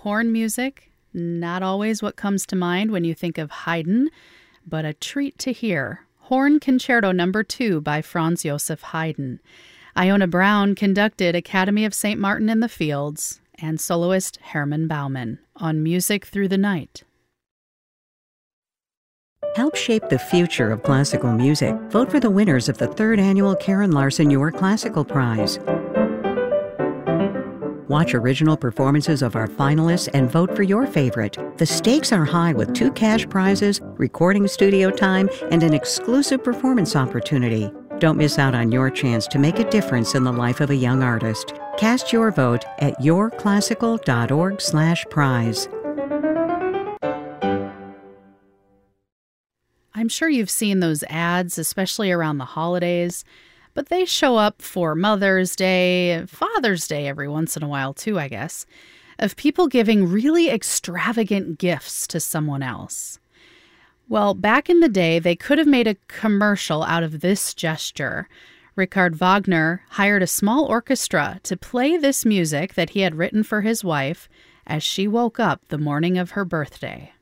Horn music, not always what comes to mind when you think of Haydn, but a treat to hear. Horn Concerto No. 2 by Franz Joseph Haydn. Iona Brown conducted Academy of St. Martin in the Fields, and soloist Herman Baumann on Music Through the Night. Help shape the future of classical music. Vote for the winners of the 3rd annual Karen Larson Your Classical Prize. Watch original performances of our finalists and vote for your favorite. The stakes are high with 2 cash prizes, recording studio time, and an exclusive performance opportunity. Don't miss out on your chance to make a difference in the life of a young artist. Cast your vote at yourclassical.org/prize. I'm sure you've seen those ads, especially around the holidays, but they show up for Mother's Day, Father's Day every once in a while too, I guess, of people giving really extravagant gifts to someone else. Well, back in the day, they could have made a commercial out of this gesture. Richard Wagner hired a small orchestra to play this music that he had written for his wife as she woke up the morning of her birthday.